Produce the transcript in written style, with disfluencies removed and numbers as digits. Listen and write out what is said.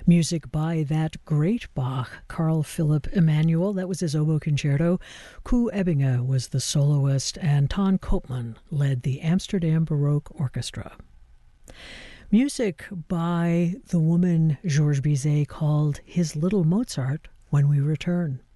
Music by that great Bach, Carl Philipp Emanuel. That was his oboe concerto. Koe Ebbinge was the soloist, and Ton Koopman led the Amsterdam Baroque Orchestra. Music by the woman Georges Bizet called his little Mozart when we return.